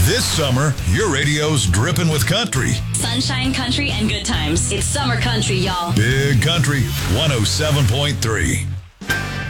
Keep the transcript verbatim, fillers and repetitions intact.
This summer, your radio's dripping with country. Sunshine, country, and good times. It's summer country, y'all. Big Country, one oh seven point three.